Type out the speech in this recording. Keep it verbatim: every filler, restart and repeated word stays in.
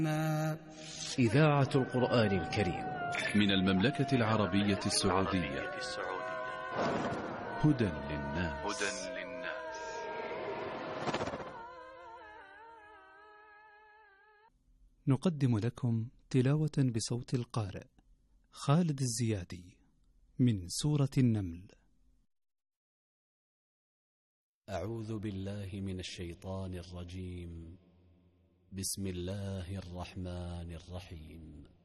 إذاعة القرآن الكريم من المملكة العربية السعودية. هدى للناس. نقدم لكم تلاوة بصوت القارئ خالد الزيادي من سورة النمل. أعوذ بالله من الشيطان الرجيم. بسم الله الرحمن الرحيم.